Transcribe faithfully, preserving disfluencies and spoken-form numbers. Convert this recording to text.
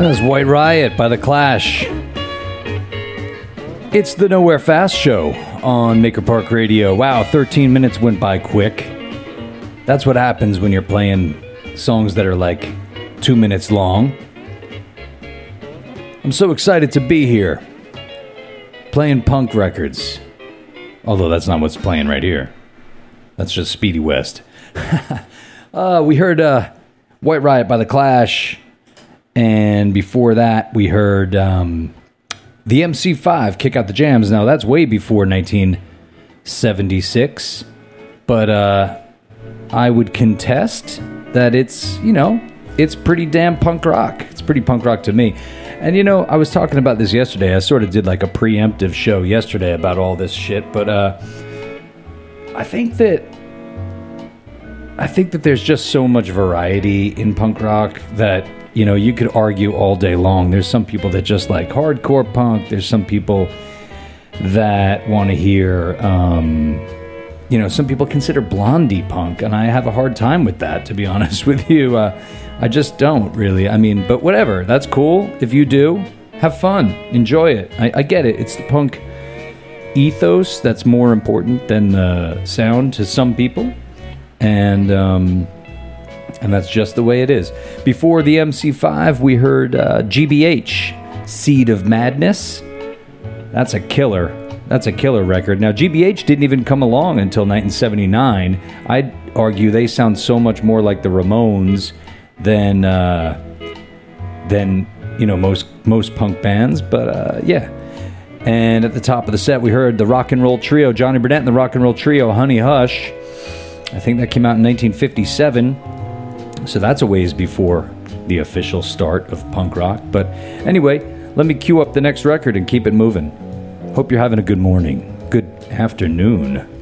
That's White Riot by The Clash. It's the Nowhere Fast Show on Maker Park Radio. Wow, thirteen minutes went by quick. That's what happens when you're playing songs that are like two minutes long. I'm so excited to be here, playing punk records. Although that's not what's playing right here. That's just Speedy West. uh, we heard uh, White Riot by The Clash. And before that, we heard um, the M C five, Kick Out the Jams. Now, that's way before nineteen seventy-six. But uh, I would contest that it's, you know, it's pretty damn punk rock. It's pretty punk rock to me. And, you know, I was talking about this yesterday. I sort of did like a preemptive show yesterday about all this shit. But uh, I think that I think that there's just so much variety in punk rock that, you know, you could argue all day long. There's some people that just like hardcore punk. There's some people that want to hear, um, you know, some people consider Blondie punk, and I have a hard time with that, to be honest with you. Uh, I just don't really. I mean, but whatever. That's cool. If you do, have fun. Enjoy it. I, I get it. It's the punk ethos that's more important than the sound to some people. And, um... And that's just the way it is. Before the M C five, we heard uh, G B H, Seed of Madness. That's a killer. That's a killer record. Now, G B H didn't even come along until nineteen seventy-nine. I'd argue they sound so much more like the Ramones than, uh, than you know, most most punk bands. But, uh, yeah. And at the top of the set, we heard the Rock and Roll Trio, Johnny Burnett and the Rock and Roll Trio, Honey Hush. I think that came out in nineteen fifty-seven. So that's a ways before the official start of punk rock. But anyway, let me cue up the next record and keep it moving. Hope you're having a good morning, good afternoon,